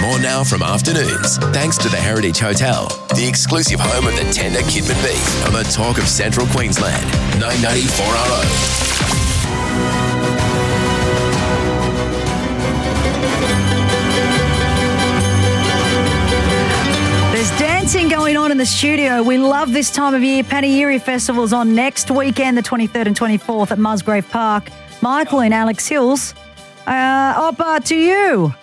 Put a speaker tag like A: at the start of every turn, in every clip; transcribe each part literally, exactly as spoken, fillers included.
A: More now from Afternoons, thanks to the Heritage Hotel, the exclusive home of the tender Kidman beef on the talk of Central Queensland. nine ninety four R O.
B: There's dancing going on in the studio. We love this time of year. Panegyri Festival's on next weekend, the twenty-third and twenty-fourth at Musgrave Park. Michael and Alex Hills, uh, Oppa, to you.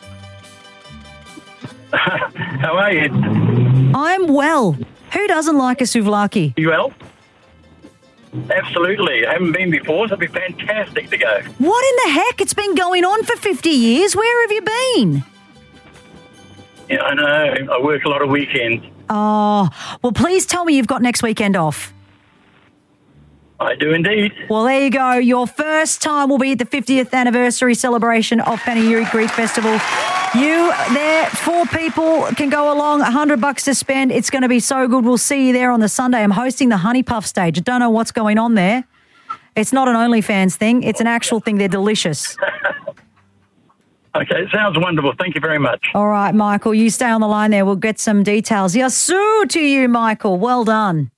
C: How are you?
B: I'm well. Who doesn't like a souvlaki?
C: You well? Absolutely. I haven't been before, so it'd be fantastic to go.
B: What in the heck? It's been going on for fifty years. Where have you been?
C: Yeah, I know. I work a lot of weekends.
B: Oh, well, please tell me you've got next weekend off.
C: I do indeed.
B: Well, there you go. Your first time will be at the fiftieth anniversary celebration of Panegyri Greek Festival. You there, four people can go along, a hundred bucks to spend. It's going to be so good. We'll see you there on the Sunday. I'm hosting the Honey Puff stage. I don't know what's going on there. It's not an OnlyFans thing. It's an actual thing. They're delicious.
C: Okay, it sounds wonderful. Thank you very much.
B: All right, Michael, you stay on the line there. We'll get some details. Yasu to you, Michael. Well done.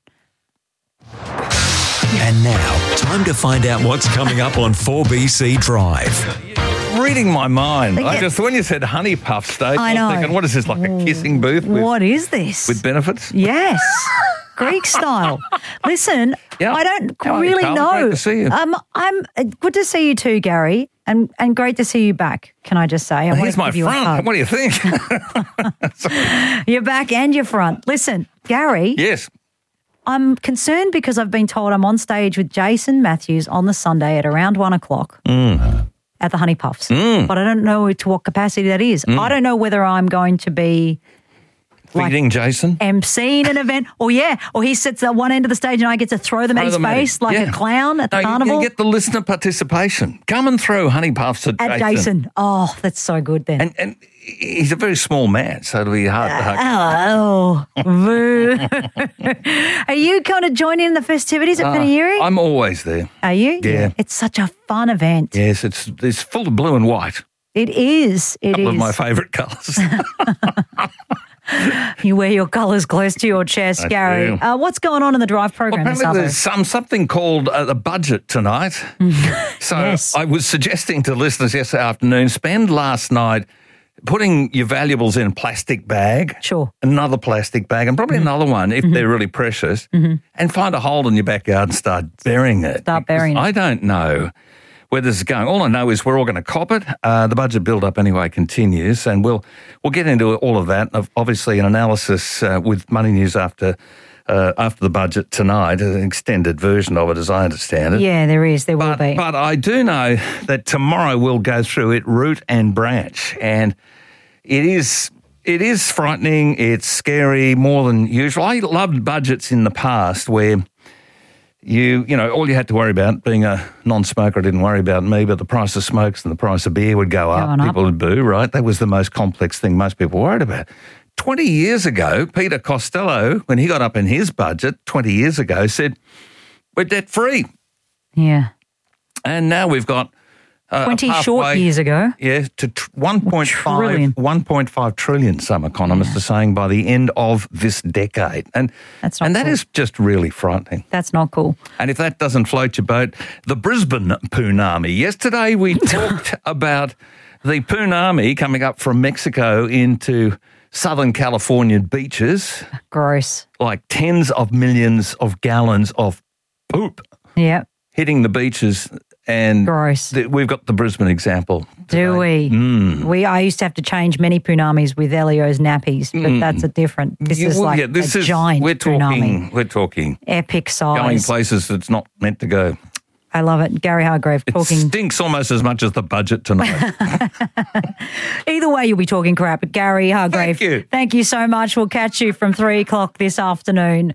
D: And now, time to find out what's coming up on four B C Drive.
E: Reading my mind.
B: Yeah.
E: I just, when you said Honey Puff stage,
B: I
E: I,
B: know.
E: was thinking, what is this, like a kissing booth with,
B: What is this?
E: with benefits?
B: Yes. Greek style. Listen,
E: Yeah.
B: I don't
E: How are you,
B: really
E: Carl?
B: know.
E: Great to see you.
B: Um, I'm uh, good to see you too, Gary, and and great to see you back. Can I just say? I
E: Well,
B: wanna
E: here's my
B: give you a
E: front.
B: hug.
E: What do you think?
B: You're back and you're front. Listen, Gary,
E: Yes.
B: I'm concerned because I've been told I'm on stage with Jason Matthews on the Sunday at around one o'clock
E: Mm.
B: at the Honey Puffs, but I don't know to what capacity that is.
E: Mm.
B: I don't know whether I'm going to be like
E: Feeding Jason.
B: emceeing an event, or yeah, or he sits at one end of the stage and I get to throw them at
E: Throw
B: his
E: them at
B: face
E: him.
B: like
E: Yeah.
B: a clown at the
E: No, you-
B: carnival.
E: You get the listener participation. Come and throw Honey Puffs at,
B: at Jason. Oh, that's so good then.
E: And, and he's a very small man, so it'll be hard to hug.
B: Oh, boo. Are you kind of joining in the festivities at Panegyri?
E: Uh, I'm always there.
B: Are you?
E: Yeah.
B: It's such a fun event.
E: Yes, it's it's full of blue and white.
B: It is. It
E: couple
B: is.
E: of my favourite colours.
B: You wear your colours close to your chest,
E: I
B: Gary.
E: do.
B: Uh, what's going on in the Drive program this
E: Apparently
B: other?
E: there's some, something called uh, the budget tonight. So
B: Yes.
E: I was suggesting to listeners yesterday afternoon, spend last night putting your valuables in a plastic bag.
B: Sure.
E: Another plastic bag and probably another one if they're really precious, and find a hole in your backyard and start burying it.
B: Start burying
E: Because
B: it.
E: I don't know where this is going. All I know is we're all going to cop it. Uh, the budget build-up anyway continues, and we'll we'll get into all of that. Of- Obviously, an analysis uh, with Money News after uh, after the budget tonight, an extended version of it, as I understand it.
B: Yeah, there is. There will
E: But,
B: be.
E: but I do know that tomorrow we'll go through it root and branch, and it is it is frightening. It's scary more than usual. I loved budgets in the past where you you know all you had to worry about, being a non-smoker, I didn't worry about me, but the price of smokes and the price of beer would go up.
B: Going up.
E: People would boo, right? That was the most complex thing most people worried about. Twenty years ago, Peter Costello, when he got up in his budget twenty years ago, said we're debt free,
B: yeah.
E: and now we've got. Uh,
B: twenty
E: a
B: short
E: pathway,
B: years ago.
E: Yeah, to tr- one point five,
B: trillion.
E: one point five trillion, some economists are saying, by the end of this decade. And,
B: That's not
E: and that
B: cool.
E: is just really frightening.
B: That's not cool.
E: And if that doesn't float your boat, the Brisbane Poonami. Yesterday we talked about the Poonami coming up from Mexico into Southern California beaches,
B: Gross.
E: like tens of millions of gallons of poop
B: Yeah.
E: hitting the beaches. And
B: Gross.
E: th- we've got the Brisbane example.
B: Do we?
E: Mm.
B: We I used to have to change many punamis with Elio's nappies, but that's a different. This
E: Yeah,
B: is
E: well,
B: like
E: yeah, this
B: a
E: is,
B: giant
E: we're talking,
B: punami,
E: We're talking
B: epic
E: going
B: size.
E: places that's not meant to go.
B: I love it. Gary Hargrave
E: It
B: talking.
E: stinks almost as much as the budget tonight.
B: Either way, you'll be talking crap. But Gary Hargrave,
E: Thank you.
B: thank you so much. We'll catch you from three o'clock this afternoon.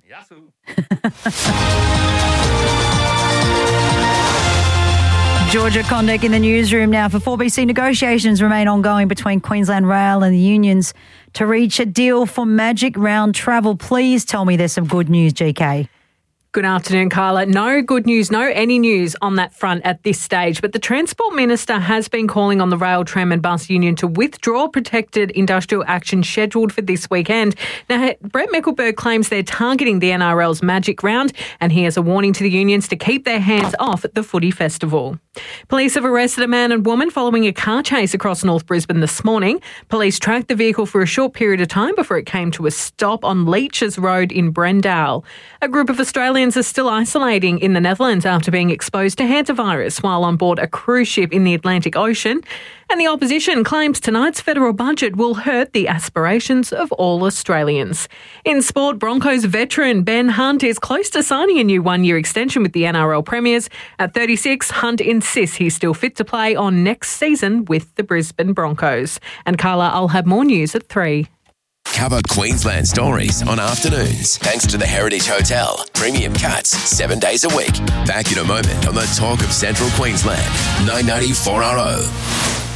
B: Georgia Condek in the newsroom now for four B C. Negotiations remain ongoing between Queensland Rail and the unions to reach a deal for Magic Round travel. Please tell me there's some good news, G K.
F: Good afternoon, Carla. No good news, no any news on that front at this stage, but the Transport Minister has been calling on the Rail, Tram and Bus Union to withdraw protected industrial action scheduled for this weekend. Now, Brett Mecklenburg claims they're targeting the N R L's Magic Round, and he has a warning to the unions to keep their hands off at the footy festival. Police have arrested a man and woman following a car chase across North Brisbane this morning. Police tracked the vehicle for a short period of time before it came to a stop on Leeches Road in Brendale. A group of Australians are still isolating in the Netherlands after being exposed to hantavirus while on board a cruise ship in the Atlantic Ocean. And the opposition claims tonight's federal budget will hurt the aspirations of all Australians. In sport, Broncos veteran Ben Hunt is close to signing a new one-year extension with the N R L Premiers. At thirty-six, Hunt insists he's still fit to play on next season with the Brisbane Broncos. And Carla, I'll have more news at three.
A: Cover Queensland stories on afternoons thanks to the Heritage Hotel. Premium cuts seven days a week. Back in a moment on the Talk of Central Queensland. nine ninety-four R O.